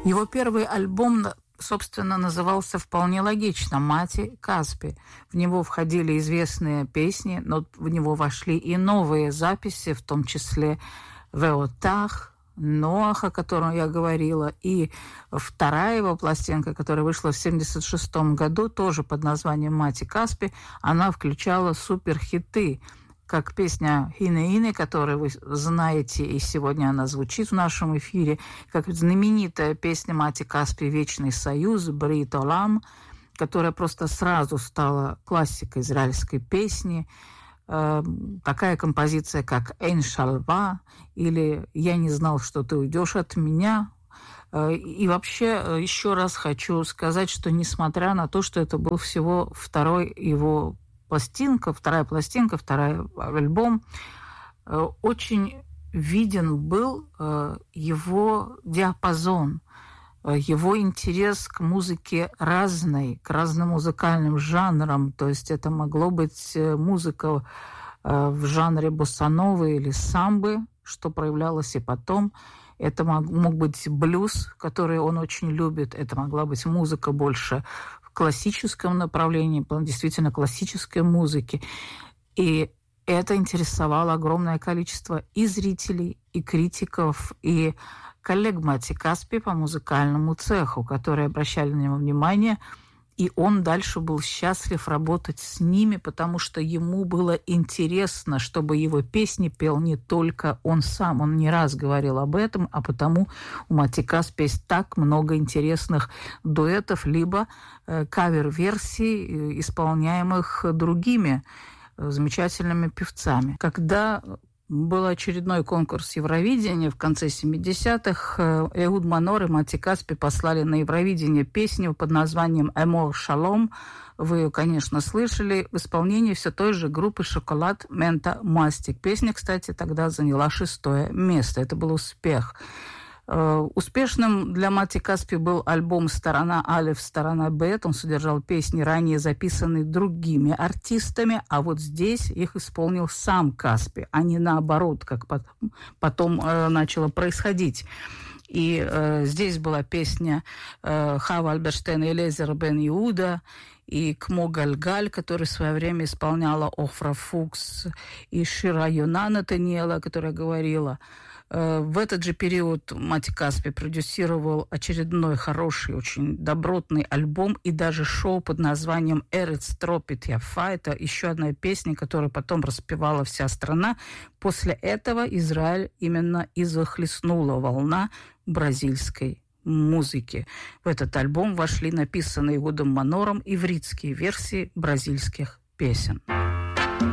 Его первый альбом, собственно, назывался вполне логично «Мати Каспи». В него входили известные песни, но в него вошли и новые записи, в том числе «Веотах», «Ноах», о котором я говорила, и вторая его пластинка, которая вышла в 1976 году, тоже под названием «Мати Каспи», она включала суперхиты, как песня «Хине-Хине», которую вы знаете, и сегодня она звучит в нашем эфире, как знаменитая песня «Мати Каспи. Вечный союз», «Брит Олам», которая просто сразу стала классикой израильской песни. Такая композиция, как «Эйн Шалва» или «Я не знал, что ты уйдешь от меня». И вообще еще раз хочу сказать, что несмотря на то, что это был всего второй его второй альбом, очень виден был его диапазон, его интерес к музыке разной, к разным музыкальным жанрам. То есть это могло быть музыка в жанре боссановы или самбы, что проявлялось и потом. Это мог быть блюз, который он очень любит. Это могла быть музыка больше в классическом направлении, действительно классической музыки. И это интересовало огромное количество и зрителей, и критиков, и коллег Мати Каспи по музыкальному цеху, которые обращали на него внимание, и он дальше был счастлив работать с ними, потому что ему было интересно, чтобы его песни пел не только он сам. Он не раз говорил об этом, а потому у Мати Каспи есть так много интересных дуэтов, либо кавер-версий, исполняемых другими замечательными певцами. Когда был очередной конкурс Евровидения в конце 70-х. Эхуд Манор и Мати Каспи послали на Евровидение песню под названием «Эмор Шалом». Вы ее, конечно, слышали. В исполнении все той же группы «Шоколад Мента Мастик». Песня, кстати, тогда заняла 6-е место. Это был успех. Успешным для Мати Каспи был альбом «Сторона Алеф, сторона Бет». Он содержал песни, ранее записанные другими артистами, а вот здесь их исполнил сам Каспи, а не наоборот, как потом начало происходить. И здесь была песня Хава Альберштейн и Элиезер бен Иуда, и Кмо Гальгаль, который в свое время исполняла Офра Фукс, и Шира Йона Натаниэла, которая говорила. В этот же период Мати Каспи продюсировал очередной хороший, очень добротный альбом и даже шоу под названием «Эрец Тропит Яфа». Это еще одна песня, которую потом распевала вся страна. После этого Израиль именно и захлестнула волна бразильской музыки. В этот альбом вошли написанные Эхудом Манором ивритские версии бразильских песен.